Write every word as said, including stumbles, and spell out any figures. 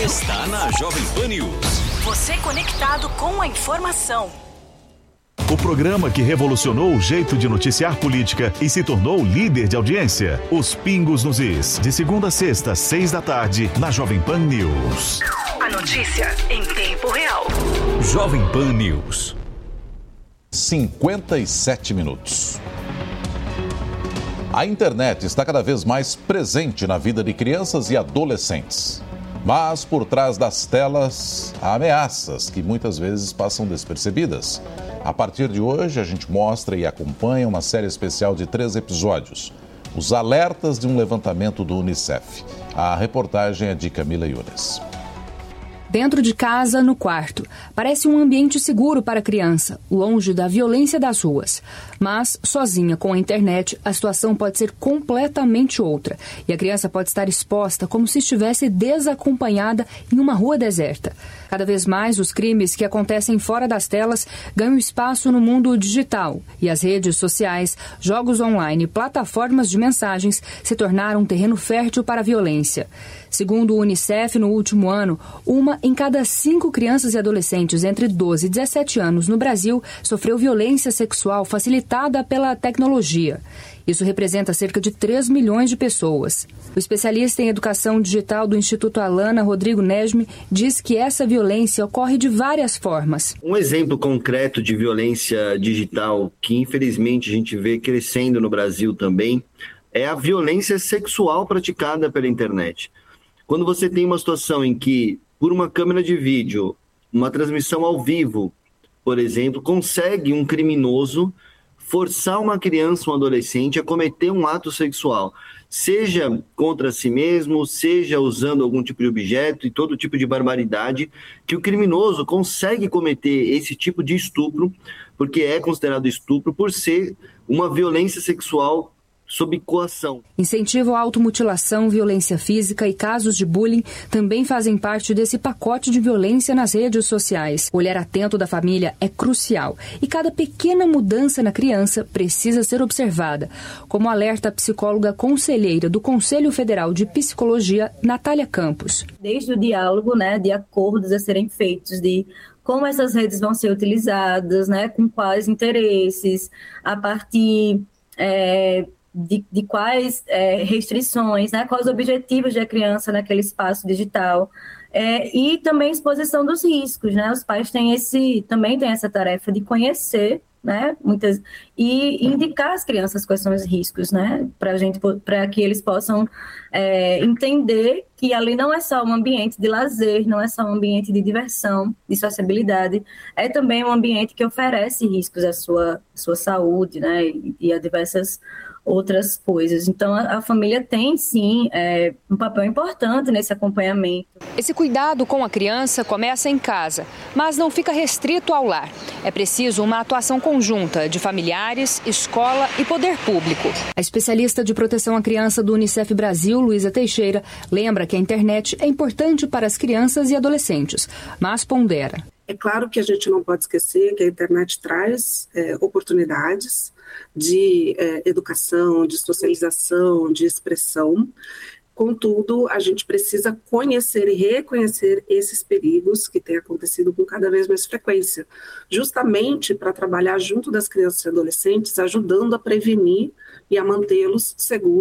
está na Jovem Pan News. Você conectado com a informação. O programa que revolucionou o jeito de noticiar política e se tornou líder de audiência. Os Pingos nos Is. De segunda a sexta, seis da tarde, na Jovem Pan News. A notícia em tempo real. Jovem Pan News. cinquenta e sete minutos. A internet está cada vez mais presente na vida de crianças e adolescentes. Mas por trás das telas, há ameaças que muitas vezes passam despercebidas. A partir de hoje, a gente mostra e acompanha uma série especial de três episódios. Os alertas de um levantamento do Unicef. A reportagem é de Camila Yunes. Dentro de casa, no quarto, parece um ambiente seguro para a criança, longe da violência das ruas. Mas, sozinha com a internet, a situação pode ser completamente outra. E a criança pode estar exposta como se estivesse desacompanhada em uma rua deserta. Cada vez mais, os crimes que acontecem fora das telas ganham espaço no mundo digital. E as redes sociais, jogos online e plataformas de mensagens se tornaram um terreno fértil para a violência. Segundo o Unicef, no último ano, uma em cada cinco crianças e adolescentes entre doze e dezessete anos no Brasil sofreu violência sexual facilitada pela tecnologia. Isso representa cerca de três milhões de pessoas. O especialista em educação digital do Instituto Alana, Rodrigo Nesme, diz que essa violência ocorre de várias formas. Um exemplo concreto de violência digital que infelizmente a gente vê crescendo no Brasil também é a violência sexual praticada pela internet. Quando você tem uma situação em que, por uma câmera de vídeo, uma transmissão ao vivo, por exemplo, consegue um criminoso forçar uma criança, um adolescente a cometer um ato sexual, seja contra si mesmo, seja usando algum tipo de objeto e todo tipo de barbaridade, que o criminoso consegue cometer esse tipo de estupro, porque é considerado estupro por ser uma violência sexual sob coação. Incentivo à automutilação, violência física e casos de bullying também fazem parte desse pacote de violência nas redes sociais. O olhar atento da família é crucial e cada pequena mudança na criança precisa ser observada, como alerta a psicóloga conselheira do Conselho Federal de Psicologia, Natália Campos. Desde o diálogo, né, de acordos a serem feitos, de como essas redes vão ser utilizadas, né, com quais interesses, a partir é, De, de quais é, restrições, né, quais objetivos da criança naquele espaço digital, é, e também exposição dos riscos, né, os pais têm esse, também têm essa tarefa de conhecer, né, muitas, e indicar às crianças quais são os riscos, né, para a gente, para que eles possam é, entender que ali não é só um ambiente de lazer, não é só um ambiente de diversão, de sociabilidade, é também um ambiente que oferece riscos à sua, sua saúde, né, e, e a diversas outras coisas. Então, a, a família tem, sim, é, um papel importante nesse acompanhamento. Esse cuidado com a criança começa em casa, mas não fica restrito ao lar. É preciso uma atuação conjunta de familiares, escola e poder público. A especialista de proteção à criança do Unicef Brasil, Luísa Teixeira, lembra que a internet é importante para as crianças e adolescentes, mas pondera. É claro que a gente não pode esquecer que a internet traz é, oportunidades de é, educação, de socialização, de expressão. Contudo, a gente precisa conhecer e reconhecer esses perigos que têm acontecido com cada vez mais frequência, justamente para trabalhar junto das crianças e adolescentes, ajudando a prevenir e a mantê-los seguros.